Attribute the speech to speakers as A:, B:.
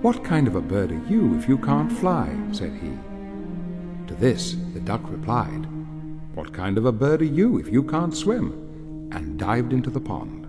A: "What kind of a bird are you if you can't fly?" said he. To this the duck replied, "What kind of a bird are you if you can't swim?" and dived into the pond.